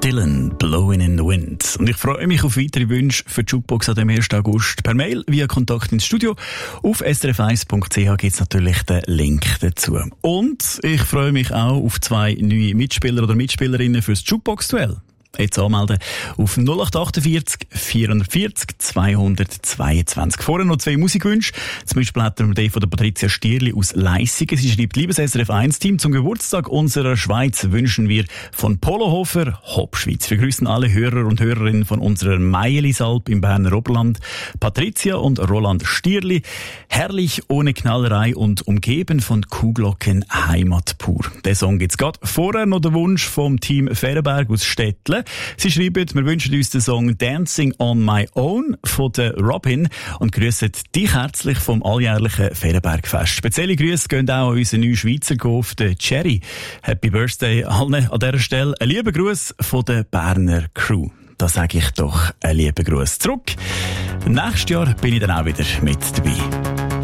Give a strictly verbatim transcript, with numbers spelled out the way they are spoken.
Dylan, Blowing in the Wind. Und ich freue mich auf weitere Wünsche für die Jukebox am ersten August per Mail via Kontakt ins Studio. Auf s r f eins punkt c h gibt es natürlich den Link dazu. Und ich freue mich auch auf zwei neue Mitspieler oder Mitspielerinnen fürs Jukebox-Duell. Jetzt anmelden auf null acht achtundvierzig vierhundertvierzig zweihundertzweiundzwanzig. Vorher noch zwei Musikwünsche. Zum Beispiel hat wir den von der Patricia Stierli aus Leissigen. Sie schreibt: Liebes S R F eins Team, zum Geburtstag unserer Schweiz wünschen wir von Polohofer Hopschweiz. Wir grüßen alle Hörer und Hörerinnen von unserer Meielisalp im Berner Oberland. Patricia und Roland Stierli. Herrlich, ohne Knallerei und umgeben von Kuhglocken, Heimat pur. Der Song gibt's gerade. Vorher noch der Wunsch vom Team Ferenberg aus Stettle. Sie schreiben, wir wünschen uns den Song Dancing on My Own von der Robin und grüßen dich herzlich vom alljährlichen Ferenbergfest. Spezielle Grüße gehen auch an unseren neuen Schweizer Golf, den Cherry. Happy Birthday allen an dieser Stelle. Ein lieber Gruß von der Berner Crew. Da sage ich doch einen lieben Gruß zurück. Nächstes Jahr bin ich dann auch wieder mit dabei.